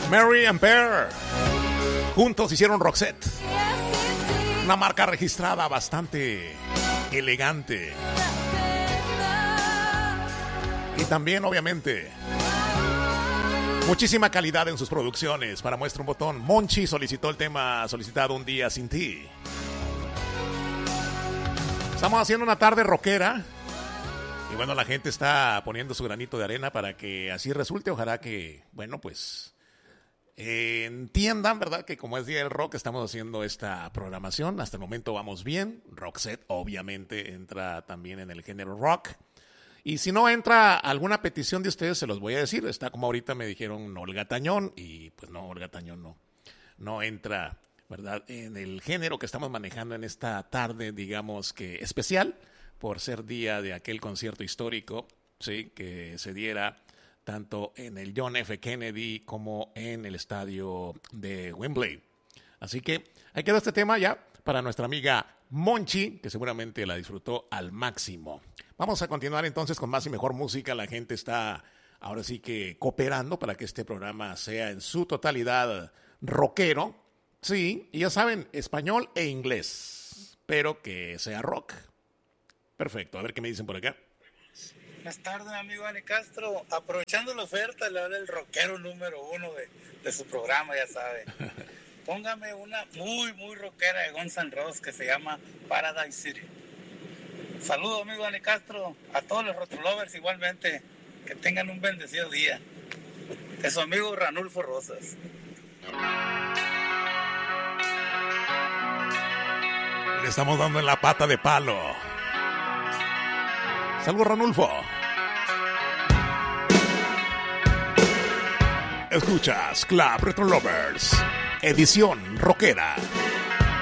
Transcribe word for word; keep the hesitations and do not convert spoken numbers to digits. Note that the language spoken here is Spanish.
Mary and Bear. Juntos hicieron Roxette. Una marca registrada bastante elegante. Y también, obviamente, muchísima calidad en sus producciones. Para muestra un botón, Monchi solicitó el tema solicitado Un Día Sin Ti. Estamos haciendo una tarde rockera. Y bueno, la gente está poniendo su granito de arena para que así resulte. Ojalá que, bueno, pues eh, entiendan, ¿verdad? Que como es Día del Rock, estamos haciendo esta programación. Hasta el momento vamos bien. Roxette obviamente entra también en el género rock. Y si no entra alguna petición de ustedes, se los voy a decir. Está como ahorita me dijeron Olga Tañón. Y pues no, Olga Tañón no, no entra, ¿verdad? En el género que estamos manejando en esta tarde, digamos que especial, por ser día de aquel concierto histórico, sí, que se diera tanto en el John F. Kennedy como en el estadio de Wembley. Así que ahí quedó este tema ya para nuestra amiga Monchi, que seguramente la disfrutó al máximo. Vamos a continuar entonces con más y mejor música. La gente está ahora sí que cooperando para que este programa sea en su totalidad rockero. Sí, y ya saben, español e inglés, pero que sea rock. Perfecto, a ver qué me dicen por acá. Buenas tardes, amigo Ani Castro. Aprovechando la oferta, le habla el rockero número uno de, de su programa, ya sabe. Póngame una muy, muy rockera de Guns N' Roses que se llama Paradise City. Saludos, amigo Ani Castro, a todos los Rotrolovers igualmente. Que tengan un bendecido día. De su amigo Ranulfo Rosas. Le estamos dando en la pata de palo. Saludos, Ranulfo. Escuchas Club Retro Lovers, edición rockera.